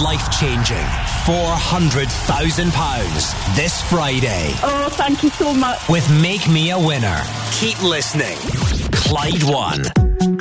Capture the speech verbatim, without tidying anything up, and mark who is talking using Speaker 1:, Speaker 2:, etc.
Speaker 1: life-changing four hundred thousand pounds this Friday.
Speaker 2: Oh, thank you so much.
Speaker 1: With Make Me a Winner. Keep listening. Clyde One.